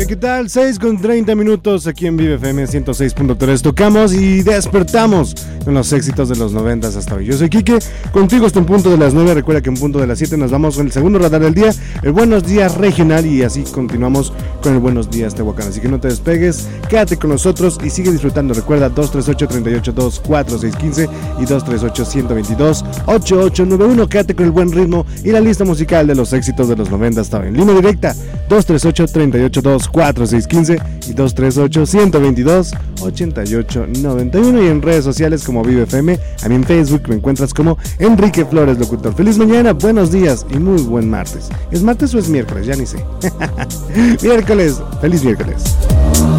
¿qué tal? 6:30 aquí en Vive FM 106.3. Tocamos y despertamos con los éxitos de los 90 hasta hoy. Yo soy Quique, contigo hasta un punto de las 9. Recuerda que en punto de las 7 nos vamos con el segundo radar del día, el Buenos Días Regional, y así continuamos con el Buenos Días Tehuacán. Así que no te despegues, quédate con nosotros y sigue disfrutando. Recuerda 238-38-24615 y 238-122-8891. Quédate con el buen ritmo y la lista musical de los éxitos de los 90 hasta hoy. En línea directa 238-38-24615 y 238-122-8891, y en redes sociales como Vive FM. A mí en Facebook me encuentras como Enrique Flores Locutor. Feliz mañana, buenos días y muy buen martes. ¿Es martes o es miércoles? Ya ni sé. Miércoles, feliz miércoles.